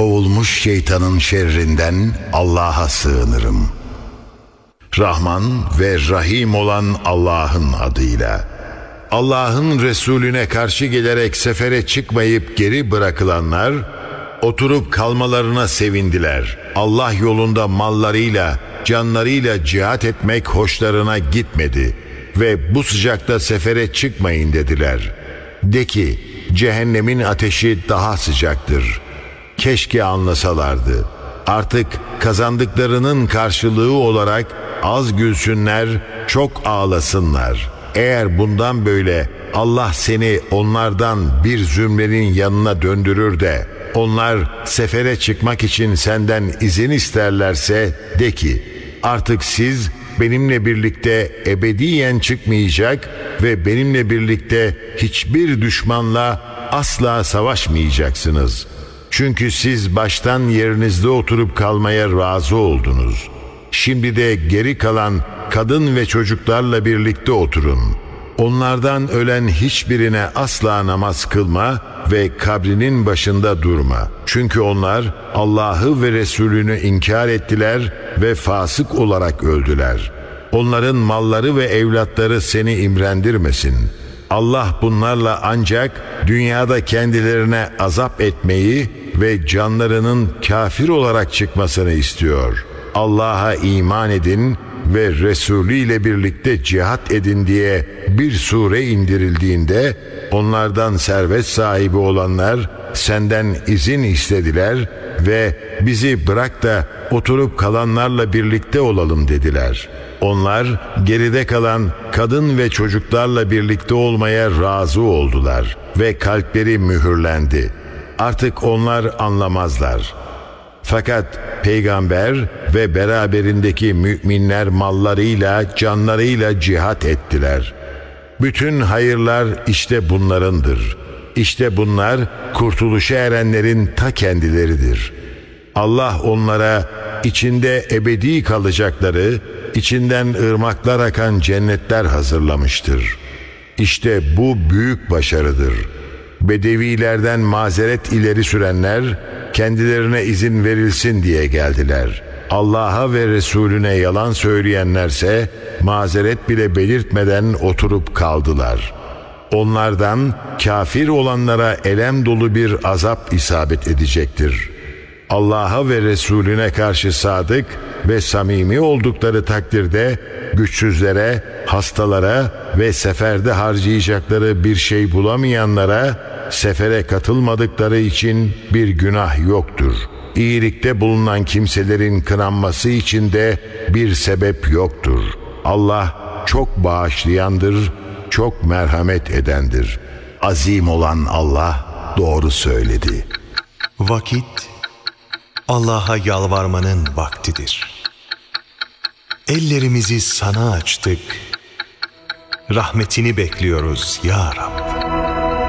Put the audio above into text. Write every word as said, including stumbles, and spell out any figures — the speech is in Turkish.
Kovulmuş şeytanın şerrinden Allah'a sığınırım. Rahman ve Rahim olan Allah'ın adıyla. Allah'ın Resulüne karşı gelerek sefere çıkmayıp geri bırakılanlar, oturup kalmalarına sevindiler. Allah yolunda mallarıyla, canlarıyla cihat etmek hoşlarına gitmedi ve bu sıcakta sefere çıkmayın dediler. De ki, cehennemin ateşi daha sıcaktır. Keşke anlasalardı. Artık kazandıklarının karşılığı olarak az gülsünler, çok ağlasınlar. Eğer bundan böyle Allah seni onlardan bir zümrenin yanına döndürür de onlar sefere çıkmak için senden izin isterlerse de ki, artık siz benimle birlikte ebediyen çıkmayacak ve benimle birlikte hiçbir düşmanla asla savaşmayacaksınız. Çünkü siz baştan yerinizde oturup kalmaya razı oldunuz. Şimdi de geri kalan kadın ve çocuklarla birlikte oturun. Onlardan ölen hiçbirine asla namaz kılma ve kabrinin başında durma. Çünkü onlar Allah'ı ve Resulünü inkar ettiler ve fasık olarak öldüler. Onların malları ve evlatları seni imrendirmesin. Allah bunlarla ancak dünyada kendilerine azap etmeyi ve canlarının kafir olarak çıkmasını istiyor. Allah'a iman edin ve Resulü ile birlikte cihat edin diye bir sure indirildiğinde onlardan servet sahibi olanlar senden izin istediler ve bizi bırak da oturup kalanlarla birlikte olalım dediler. Onlar geride kalan kadın ve çocuklarla birlikte olmaya razı oldular ve kalpleri mühürlendi. Artık onlar anlamazlar. Fakat peygamber ve beraberindeki müminler mallarıyla, canlarıyla cihat ettiler. Bütün hayırlar işte bunlarındır. İşte bunlar kurtuluşa erenlerin ta kendileridir. Allah onlara içinde ebedi kalacakları, içinden ırmaklar akan cennetler hazırlamıştır. İşte bu büyük başarıdır. Bedevilerden mazeret ileri sürenler, kendilerine izin verilsin diye geldiler. Allah'a ve Resulüne yalan söyleyenlerse mazeret bile belirtmeden oturup kaldılar. Onlardan kafir olanlara elem dolu bir azap isabet edecektir. Allah'a ve Resulüne karşı sadık ve samimi oldukları takdirde güçsüzlere, hastalara ve seferde harcayacakları bir şey bulamayanlara sefere katılmadıkları için bir günah yoktur. İyilikte bulunan kimselerin kınanması için de bir sebep yoktur. Allah çok bağışlayandır, çok merhamet edendir. Azim olan Allah doğru söyledi. Vakit Allah'a yalvarmanın vaktidir. Ellerimizi sana açtık. Rahmetini bekliyoruz ya Rab.